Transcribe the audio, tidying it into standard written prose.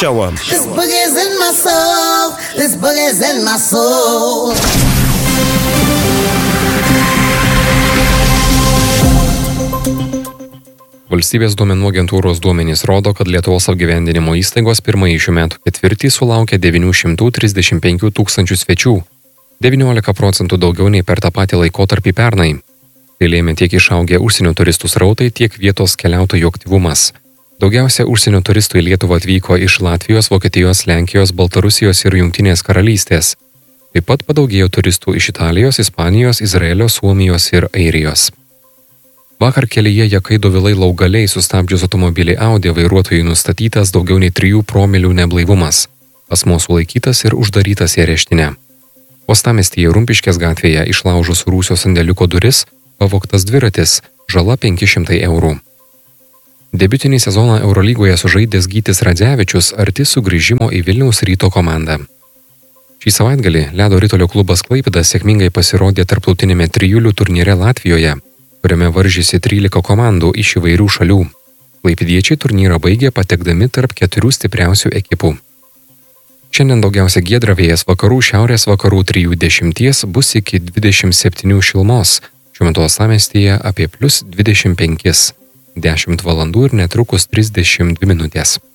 Hour. This boogie's in my soul. This boogie's in my soul. Valstybės duomenų agentūros duomenys rodo, kad Lietuvos apgyvendinimo įstaigos pirmąjį šių metų ketvirtį sulaukė 935 tūkstančių svečių, 19% daugiau nei per tą patį laikotarpį pernai. Tai lėmė tiek išaugę užsienio turistų srautai, tiek vietos keliautojų aktyvumas. Daugiausia užsienio turistų į Lietuvą atvyko iš Latvijos, Vokietijos, Lenkijos, Baltarusijos ir Jungtinės karalystės. Taip pat padaugėjo turistų iš Italijos, Ispanijos, Izraelio, Suomijos ir Airijos. Vakar kelyje Jakaido-Vilai-Laugaliai sustabdžius automobilį Audi vairuotojui nustatytas daugiau nei 3 promilių neblaivumas. Asmuo sulaikytas ir uždarytas į areštinę. Uostamiestyje Rumpiškės gatvėje išlaužus rūsio sandėliuko duris pavogtas dviratis, žala 500 eurų. Debiutinį sezoną Eurolygoje sužaidęs Gytis Radzevičius arti sugrįžimo į Vilniaus Ryto komandą. Šį savaitgalį ledo ritulio klubas Klaipėda sėkmingai pasirodė tarptautinėme trijulių turnyre Latvijoje, kuriame varžėsi 13 komandų iš įvairių šalių. Klaipėdiečiai turnyrą baigė patekdami tarp 4 stipriausių ekipų. Šiandien daugiausia giedra, vėjas vakarų, šiaurės vakarų 3-10 bus iki 27 šilumos, šiuo metu uostamiestyje apie +25, 10 valandų ir netrukus 32 minutės.